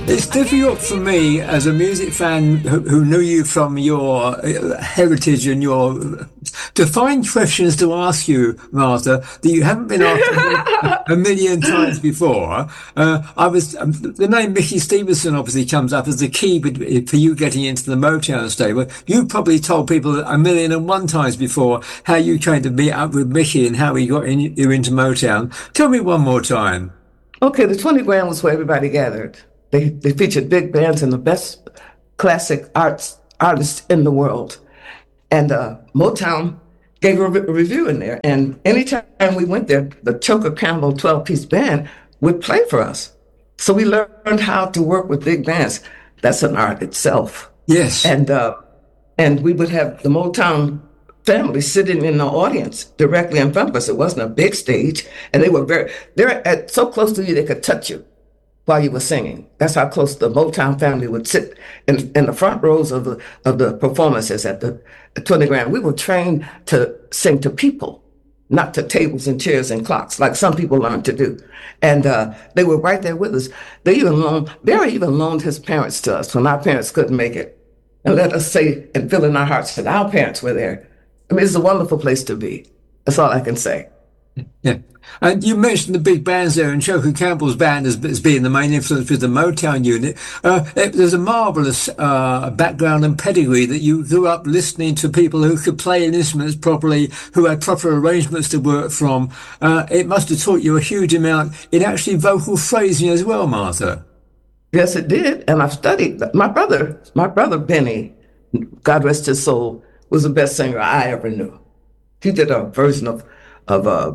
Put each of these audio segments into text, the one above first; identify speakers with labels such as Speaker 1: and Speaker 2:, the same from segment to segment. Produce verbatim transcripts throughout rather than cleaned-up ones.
Speaker 1: It's difficult for me as a music fan who, who knew you from your uh, heritage and your to find questions to ask you, Martha, that you haven't been asked a, a million times before. Uh, I was um, the name Mickey Stevenson obviously comes up as the key for you getting into the Motown stable. You probably told people a million and one times before how you came to meet up with Mickey and how he got in, you into Motown. Tell me one more time.
Speaker 2: Okay, the twenty grand was where everybody gathered. They they featured big bands and the best classic arts artists in the world. And uh, Motown gave a, re- a review in there. And anytime we went there, the Choker Campbell twelve-piece band would play for us. So we learned how to work with big bands. That's an art itself.
Speaker 1: Yes.
Speaker 2: And uh, and we would have the Motown family sitting in the audience directly in front of us. It wasn't a big stage. And they were very, they're at, so close to you they could touch you while you were singing. That's how close the Motown family would sit in, in the front rows of the of the performances at the at twenty grand. We were trained to sing to people, not to tables and chairs and clocks, like some people learn to do. And uh, they were right there with us. They even loaned, Barry even loaned his parents to us when our parents couldn't make it. And let us say and feel in our hearts that our parents were there. I mean, it's a wonderful place to be. That's all I can say.
Speaker 1: Yeah. And you mentioned the big bands there, and Choker Campbell's band as, as being the main influence with the Motown unit. Uh, it, there's a marvellous uh, background and pedigree that you grew up listening to people who could play instruments properly, who had proper arrangements to work from. Uh, it must have taught you a huge amount in actually vocal phrasing as well, Martha.
Speaker 2: Yes, it did. And I've studied. My brother, my brother Benny, God rest his soul, was the best singer I ever knew. He did a version of of uh,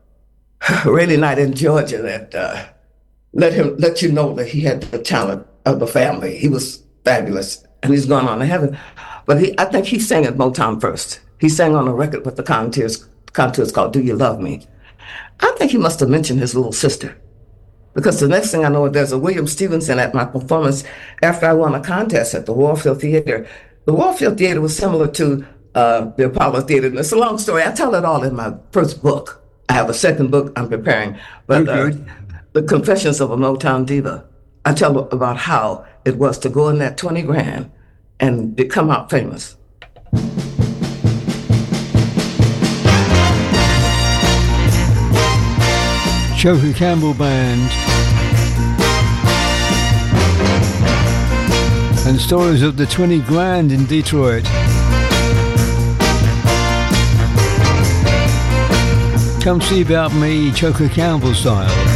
Speaker 2: Rainy Night in Georgia that uh, let him let you know that he had the talent of the family. He was fabulous, and he's gone on to heaven. But he, I think he sang at Motown first. He sang on a record with the Contours, Contours called "Do You Love Me." I think he must have mentioned his little sister, because the next thing I know, there's a William Stevenson at my performance after I won a contest at the Warfield Theater. The Warfield Theater was similar to uh, the Apollo Theater. And it's a long story. I tell it all in my first book. I have a second book I'm preparing. But uh, The Confessions of a Motown Diva. I tell about how it was to go in that twenty grand and become out famous.
Speaker 1: Choker Campbell Band. And stories of the twenty grand in Detroit. Come see about me, Choker Campbell style.